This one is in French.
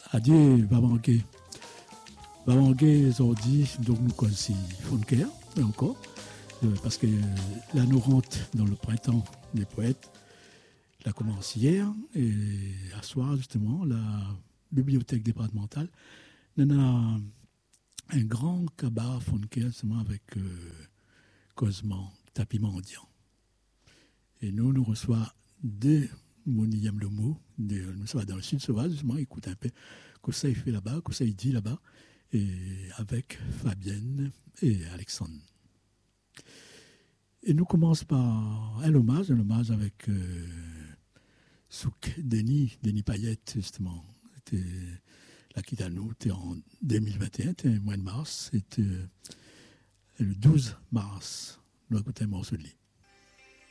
Adieu, va manquer. Va manquer, ils ont dit, donc nous connaissons Fonker, encore, parce que là, nous rentrons dans le printemps des poètes. La commence hier, et à soir, justement, la bibliothèque départementale, on a un grand cabaret Fonker, justement, avec Cosman, tapis mendiant. Et nous reçoivons deux Mouniam le mot, nous sommes dans le sud sauvage, justement, écoute un peu ce que ça fait là-bas, ce que ça dit là-bas, et avec Fabienne et Alexandre. Et nous commençons par un hommage avec Souk Denis Payette, justement. C'était la quitte à nous, c'était en 2021, c'était le mois de mars, c'était le 12 mars. Nous avons écouté un morceau de lui.